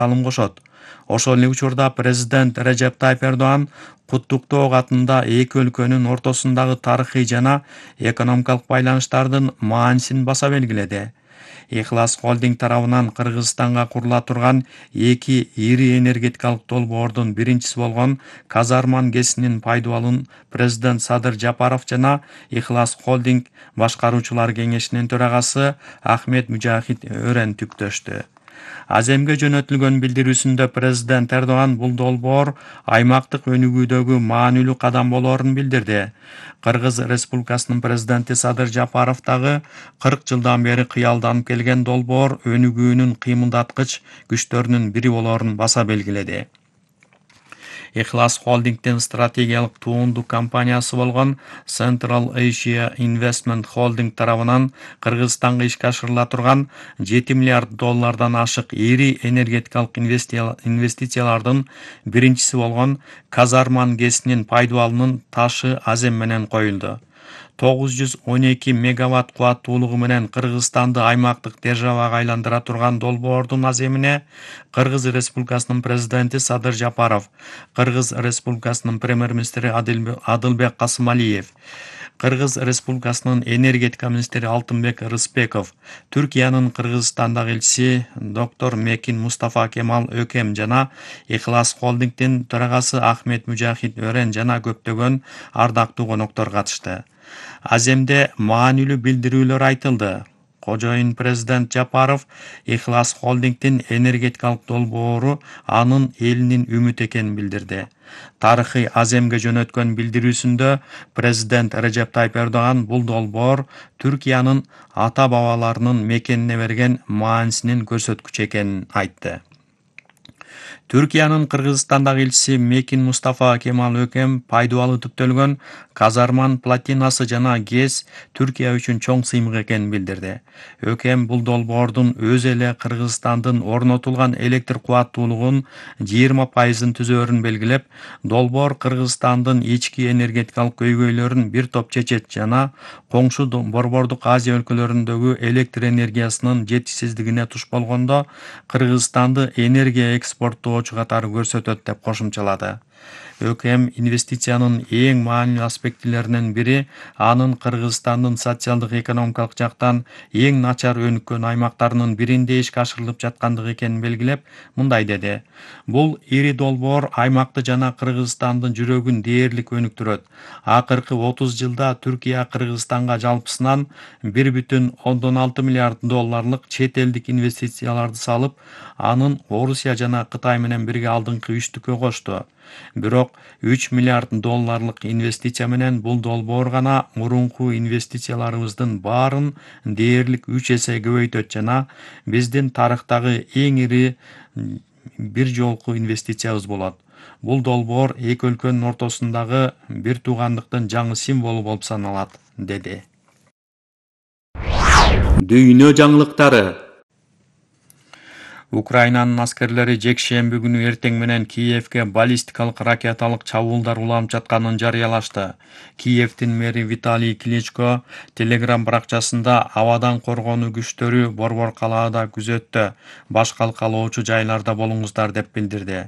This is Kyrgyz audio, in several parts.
салым кошот. Ошол эле учурда президент Режеп Тайип Эрдоган куттуктоо катында эки өлкөнүн ортосундагы тарыхый жана экономикалык байланыштардын маанисин баса белгиледи. Ихлас холдинг тарабынан Кыргызстанга курула турган эки ири энергетикалык долбоордун биринчиси болгон Казарман ГЭСинин пайдубалын президент Садыр Жапаров жана Ихлас холдинг башкаруучулар кеңешинин төрагасы Ахмет Мужахит Өрен түктөштү. Аземге жөнөтүлгөн билдирүүсүндө президент Эрдоган бул долбоор аймактык өнүгүүдөгү маанилүү кадам болоорун билдирди. Кыргыз Республикасынын президенти Садыр Жапаров дагы 40 жылдан бери кыялданып келген долбоор өнүгүүнүн кыймылдаткыч күчтөрүнүн бири болоорун баса белгиледи. Ихлас холдингдин стратегиялык туунду компаниясы болгон Central Asia Investment Holding тарабынан Кыргызстанга ишке ашырыла турган 7 миллиард доллардан ашык ири энергетикалык инвестициялардын биринчиси болгон Казарман ГЭСинин пайдубалынын ташы азем менен коюлду. 912 мегаватт кубаттуулугу менен Кыргызстанды аймактык державага айландыра турган долбоордун аземине Кыргыз Республикасынын президенти Садыр Жапаров, Кыргыз Республикасынын премьер-министри Адылбек Касымалиев, Кыргыз Республикасынын энергетика министри Алтынбек Рыспеков, Түркиянын Кыргызстандагы элчиси доктор Мекин Мустафа Кемал Өкем жана Ихлас холдингдин төрагасы Ахмет Мужахит Өрен жана көптөгөн ардактуу коноктор катышты. Аземде маанилүү билдирүүлөр айтылды. Кожоюн президент Жапаров Ихлас холдингдин энергетикалык долбоору анын элинин үмүт экенин билдирди. Тарыхый аземге жөнөткөн билдирүүсүндө президент Режеп Тайип Эрдоган бул долбоор Түркиянын ата-бабаларынын мекенине берген маанисинин көрсөткүчү экенин айтты. Түркиянын Кыргызстандагы элчиси Мекин Мустафа Кемал Өкем пайдубалы түптөлгөн Казарман платинасы жана ГЭС Түркия үчүн чоң сыймык экенин билдирди. Өкем бул долбоордун өз эле Кыргызстандын орнотулган электр кубаттуулугунун 20%-ын түзөөрүн белгилеп, долбоор Кыргызстандын ички энергетикалык көйгөйлөрүн бир топ чечет жана коңшу Борбордук Азия өлкөлөрүндөгү электр энергиясынын жетишсиздигине туш болгондо Кыргызстанды энергия экспорттоочу катары көрсөтөт деп кошумчалады. Өкем инвестициянын эң маанилүү аспектилеринин бири анын Кыргызстандын социалдык экономикалык жактан эң начар өнүккөн аймактарынын биринде ишке ашырылып жаткандыгы экенин белгилеп, мындай деди: "Бул ири долбоор аймакты жана Кыргызстандын жүрөгүн дээрлик өнүктүрөт. Акыркы 30 жылда Түркия Кыргызстанга жалпысынан 1,6 миллиард долларлык чет элдик инвестицияларды салып, анын Орусия жана Кытай менен бирге алдыңкы үчтүккө кошту. Бирок 3 миллиард долларлык инвестиция менен бул долбоор гана мурунку инвестицияларыбыздын баарын дээрлик 3 эсе көбөйтөт жана биздин тарыхтагы эң ири бир жолку инвестициябыз болот. Бул долбоор эки өлкөнүн ортосундагы бир туугандыктын жаңы символу болуп саналат", деди. Дүйнө жаңылыктары. Украинанын аскерлери жекшемби күнү эртең менен Киевге баллистикалык ракеталык чабуулдар уланып жатканын жарыялашты. Киевдин мэри Виталий Кличко Телеграм баракчасында абадан коргонуу күчтөрү Борбор калаада күзөттө, баш калкалоочу жайларда болуңуздар деп билдирди.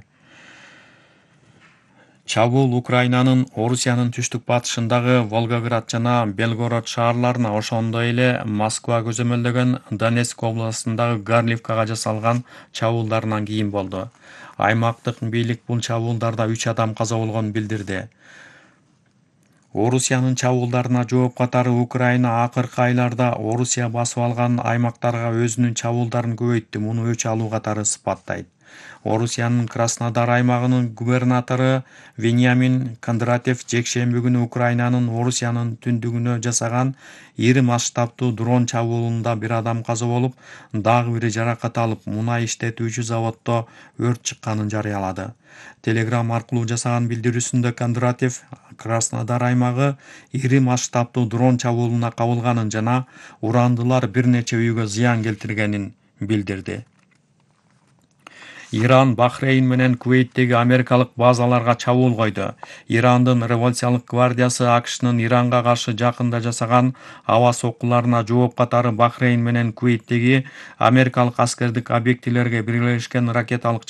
Чабуул Украинанын Орусиянын түштүк батышындагы Волгоград жана Белгород шаарларына, ошондой эле Москва көзөмөлдөгөн Донецк областындагы Гарливкага жасалган чабуулдарынан кийин болду. Аймактык бийлик бул чабуулдарда 3 адам каза болгонун билдирди. Орусиянын чабуулдарына жооп катары Украина акыркы айларда Орусия басып алган аймактарга өзүнүн чабуулдарын көбөйттү, муну өч алуу катары сыпаттайт. Орусиянын Краснодар аймагынын губернатору Вениамин Кондратьев жекшемби күнү Украинанын Орусиянын түндүгүнө жасаган ири масштабтуу дрон чабуулунда бир адам каза болуп, дагы бири жаракат алып, мунай иштетүүчү заводдо өрт чыкканын жарыялады. Телеграм аркылуу жасаган билдирүүсүндө Кондратьев Краснодар аймагы ири масштабтуу дрон чабуулуна кабылганын жана урандылар бир нече үйгө зыян келтиргенин билдирди. Иран, Бахрейн менен Кувейттеги америкалык базаларга чабуул койду. Ирандын революциялык гвардиясы АКШнын Иранга каршы жакында жасаган аба соккуларына жооп катары Бахрейн менен Кувейттеги америкалык аскердик объектилерге бирлешкен ракеталык